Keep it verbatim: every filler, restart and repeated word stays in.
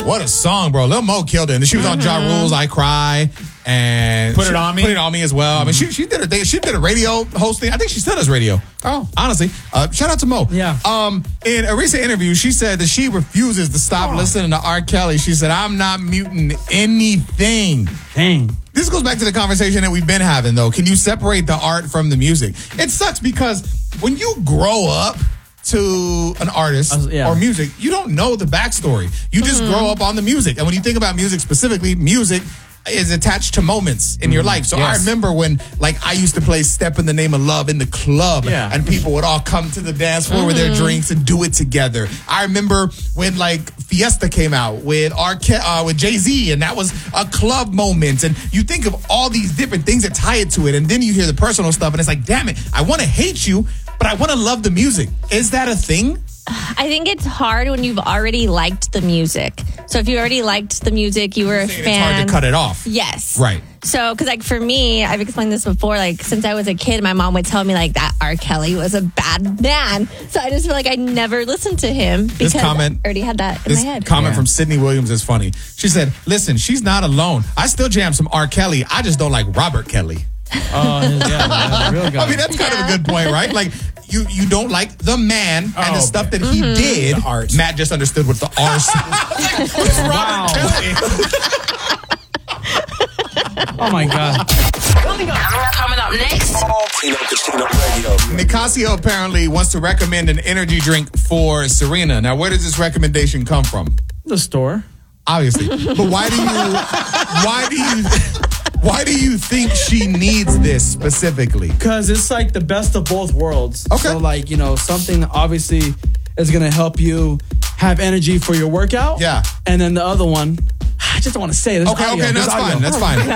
What a song, bro. Lil Mo killed it. And she was on Ja Rule's I Cry. And Put she, It On Me? Put It On Me as well. Mm-hmm. I mean, she she did a thing. She did a radio hosting. I think she still does radio. Oh. Honestly. Uh, shout out to Mo. Yeah. Um, in a recent interview, she said that she refuses to stop oh. listening to R. Kelly. She said, I'm not muting anything. Dang. This goes back to the conversation that we've been having, though. Can you separate the art from the music? It sucks because when you grow up to an artist uh, yeah. or music, you don't know the backstory. You just mm-hmm. grow up on the music. And when you think about music specifically, music is attached to moments in your life. So yes. I remember when, like, I used to play Step in the Name of Love in the club, yeah. and people would all come to the dance floor mm-hmm. with their drinks and do it together. I remember when, like, Fiesta came out with R. Ke- uh, with Jay-Z, and that was a club moment. And you think of all these different things that tie it to it, and then you hear the personal stuff, and it's like, damn it, I want to hate you, but I want to love the music. Is that a thing? I think it's hard when you've already liked the music. So if you already liked the music, you were a fan. It's hard to cut it off. Yes. Right. So, because like for me, I've explained this before, like since I was a kid, my mom would tell me like that R. Kelly was a bad man. So I just feel like I never listened to him because this comment, I already had that in this my head. comment yeah. from Sydney Williams is funny. She said, listen, she's not alone. I still jam some R. Kelly. I just don't like Robert Kelly. Oh, yeah, man, real guy. I mean, that's kind yeah. of a good point, right? Like, you you don't like the man and oh, the stuff man. that he mm-hmm. did. The art. Matt just understood what the R said. What's wow. Robert Kelly? Oh, my God. Coming up, coming up next. Tino Casino Radio. Nicasio apparently wants to recommend an energy drink for Serena. Now, where does this recommendation come from? The store. Obviously. But why do you... Why do you... Why do you think she needs this specifically? Because it's like the best of both worlds. Okay. So like, you know, something obviously is going to help you have energy for your workout. Yeah. And then the other one, I just don't want to say it. There's okay, audio. okay, no, There's that's audio. fine. That's fine.